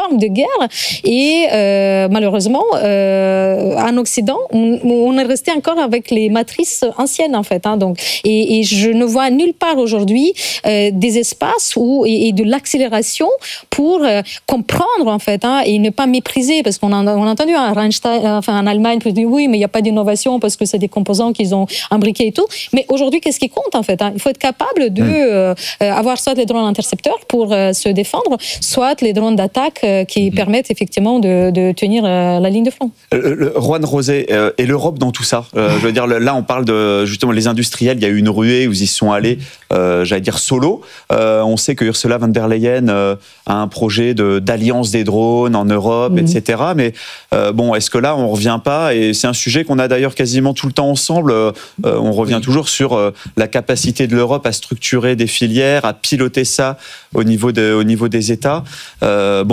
forme de guerre. Et malheureusement, en Occident, on est resté encore avec les matrices anciennes, en fait. Donc, et je ne vois nulle part aujourd'hui des espaces et de l'accélération pour comprendre, en fait, et ne pas mépriser, parce qu'on a entendu en Allemagne, qui dit oui, mais il n'y a pas d'innovation parce que c'est des composants qu'ils ont imbriqués et tout. Mais aujourd'hui, qu'est-ce qui compte, en fait? Il faut être capable de avoir soit les drones intercepteurs pour se défendre, soit les drones d'attaque qui permettent effectivement de tenir la ligne de front. Juan Rosé, et l'Europe dans tout ça? Je veux dire, là, on parle de justement les industriels. Il y a eu une ruée où ils y sont allés, j'allais dire solo. On sait que Ursula von der Leyen a un projet d'alliance des drones en Europe, etc. Mais bon, est-ce que là, on revient pas? Et c'est un sujet qu'on a d'ailleurs quasiment tout le temps ensemble. On revient toujours sur la capacité de l'Europe à structurer des filières, à piloter ça au niveau des États. Là,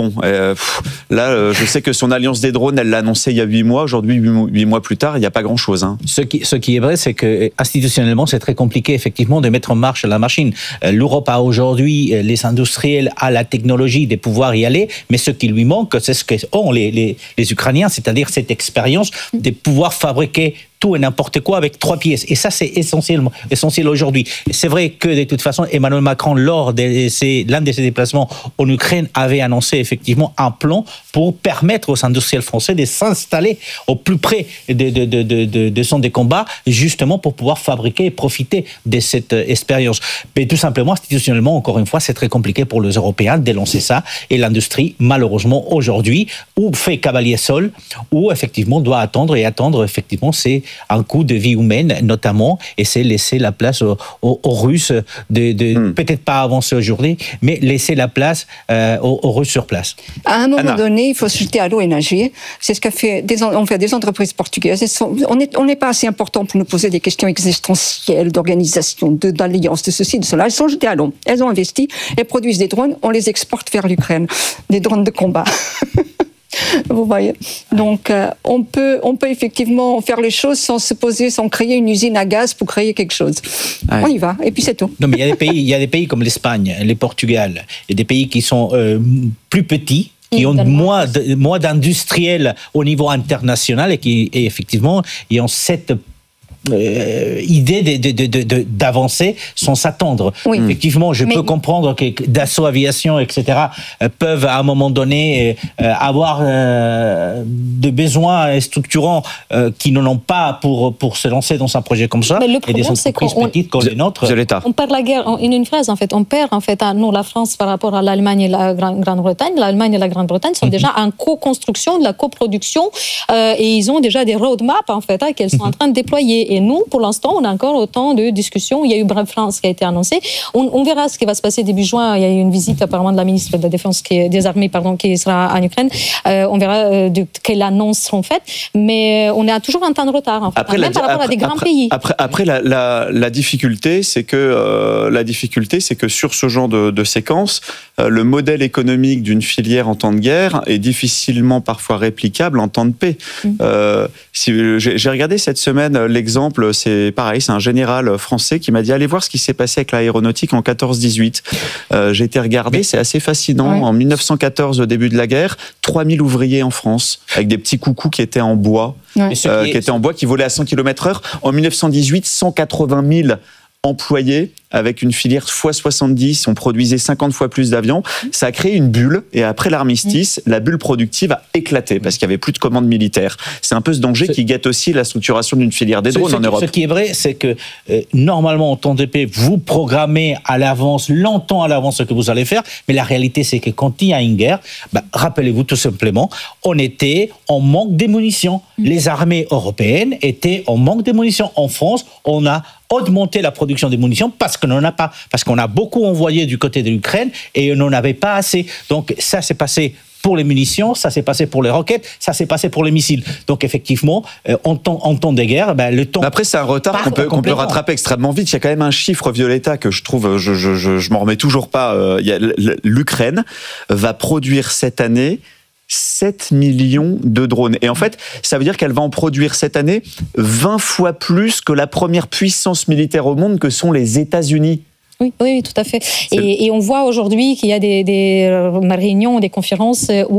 je sais que son alliance des drones, elle l'a annoncé il y a 8 mois. Aujourd'hui, 8 mois plus tard, il n'y a pas grand-chose. Ce qui est vrai, c'est que institutionnellement, c'est très compliqué, effectivement, de mettre en marche la machine. L'Europe a aujourd'hui les industriels, a la technologie de pouvoir y aller, mais ce qui lui manque, c'est ce qu'ont les Ukrainiens, c'est-à-dire cette expérience de pouvoir fabriquer tout et n'importe quoi avec 3 pièces. Et ça, c'est essentiel aujourd'hui. C'est vrai que, de toute façon, Emmanuel Macron, lors de l'un de ses déplacements en Ukraine, avait annoncé effectivement un plan pour permettre aux industriels français de s'installer au plus près de son des combats, justement pour pouvoir fabriquer et profiter de cette expérience. Mais tout simplement, institutionnellement, encore une fois, c'est très compliqué pour les Européens de lancer ça. Et l'industrie, malheureusement, aujourd'hui, ou fait cavalier seul, ou effectivement doit attendre, effectivement, c'est un coût de vie humaine, notamment, et c'est laisser la place aux Russes peut-être pas avancer aujourd'hui, mais laisser la place aux Russes sur place. À un moment donné, il faut se jeter à l'eau et nager. C'est ce qu'a fait des entreprises portugaises. On n'est pas assez important pour nous poser des questions existentielles, d'organisation, d'alliance, de ceci, de cela. Elles sont jetées à l'eau. Elles ont investi, elles produisent des drones, on les exporte vers l'Ukraine. Des drones de combat. Vous voyez. Donc, on peut effectivement faire les choses sans créer une usine à gaz pour créer quelque chose. Ouais. On y va, et puis c'est tout. Non, mais il y a des pays comme l'Espagne, le Portugal, et des pays qui sont plus petits, qui ont moins d'industriels au niveau international et effectivement, ils ont cette idée d'avancer sans s'attendre. Oui. Effectivement, je peux comprendre que Dassault Aviation, etc., peuvent à un moment donné avoir des besoins structurants qui n'en ont pas pour se lancer dans un projet comme ça. Mais le problème, et des entreprises petites comme les nôtres. On perd la guerre en une phrase, en fait. On perd, en fait, nous, la France, par rapport à l'Allemagne et la Grande-Bretagne. L'Allemagne et la Grande-Bretagne sont déjà en co-construction, de la coproduction, et ils ont déjà des roadmaps, en fait, qu'elles sont en train de déployer. Et nous, pour l'instant, on a encore autant de discussions. Il y a eu Brave France qui a été annoncé. On verra ce qui va se passer début juin. Il y a eu une visite apparemment de la ministre de la Défense, des Armées, qui sera en Ukraine. On verra quelles annonces seront faites. Mais on est toujours en temps de retard, en fait. Même par rapport à des grands pays. Après la difficulté, c'est que sur ce genre de séquence, le modèle économique d'une filière en temps de guerre est difficilement parfois réplicable en temps de paix. J'ai regardé cette semaine l'exemple. C'est pareil, c'est un général français qui m'a dit allez voir ce qui s'est passé avec l'aéronautique en 14-18. J'ai été regarder, c'est assez fascinant. Ouais. En 1914, au début de la guerre, 3000 ouvriers en France, avec des petits coucous qui étaient en bois, qui volaient à 100 km/h. En 1918, 180 000 employés avec une filière x70, on produisait 50 fois plus d'avions. Ça a créé une bulle, et après l'armistice, la bulle productive a éclaté, parce qu'il n'y avait plus de commandes militaires. C'est un peu ce danger qui guette aussi la structuration d'une filière des drones en Europe. Ce qui est vrai, c'est que normalement, en temps de paix, vous programmez à l'avance, longtemps à l'avance, ce que vous allez faire, mais la réalité, c'est que quand il y a une guerre, rappelez-vous tout simplement, on était en manque de munitions. Les armées européennes étaient en manque de munitions. En France, on a augmenté la production de munitions parce qu'on n'en a pas. Parce qu'on a beaucoup envoyé du côté de l'Ukraine et on n'en avait pas assez. Donc ça s'est passé pour les munitions, ça s'est passé pour les roquettes, ça s'est passé pour les missiles. Donc effectivement, en temps de guerre, le temps... Après, c'est un retard qu'on peut rattraper extrêmement vite. Il y a quand même un chiffre, Violetta, que je trouve, je m'en remets toujours pas. L'Ukraine va produire cette année 7 millions de drones. Et en fait, ça veut dire qu'elle va en produire cette année 20 fois plus que la première puissance militaire au monde, que sont les États-Unis. Oui, tout à fait. Et on voit aujourd'hui qu'il y a des réunions, des conférences où